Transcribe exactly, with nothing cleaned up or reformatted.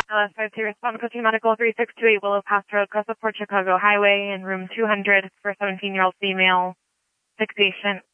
L S five two, respond Coaching Medical three six two eight Willow Pass Road, Crescent Port, Chicago Highway, in room two hundred for seventeen-year-old female, sick patient.